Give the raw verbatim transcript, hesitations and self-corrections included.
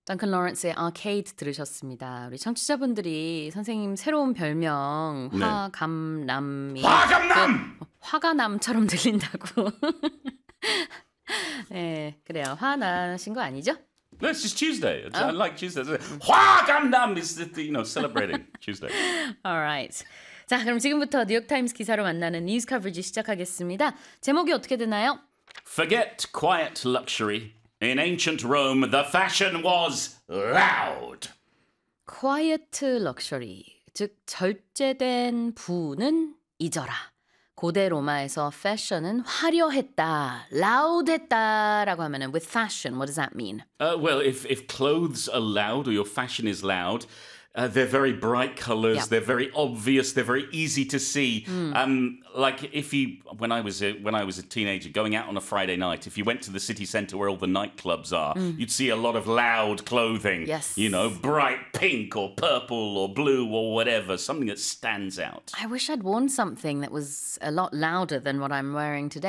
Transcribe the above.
덩컨 로렌스의 아케이드 들으셨습니다. 우리 청취자분들이 선생님 새로운 별명 네. 화감남이 화감남! 그, 화가남처럼 들린다고. 네, 그래요. 화나신 거 아니죠? No, it's just Tuesday. It's, I like Tuesday. 화감남 is the, you know, celebrating Tuesday. Alright. 자, 그럼 지금부터 뉴욕타임스 기사로 만나는 뉴스 커버리지 시작하겠습니다. 제목이 어떻게 되나요? Forget quiet luxury. In ancient Rome, the fashion was loud. Quiet luxury, 즉 절제된 부는 잊어라. 고대 로마에서 패션은 화려했다, loud했다라고 하면은 with fashion, what does that mean? Uh, well, if, if clothes are loud or your fashion is loud, uh, they're very bright colors. Yeah. They're very obvious. They're very easy to see. Um, like if you, when I was a, when I was a teenager, going out on a Friday night, if you went to the city centre where all the nightclubs are, you'd see a lot of loud clothing. Yes. You know, bright pink or purple or blue or whatever, something that stands out. I wish I'd worn something that was a lot louder than what I'm wearing today.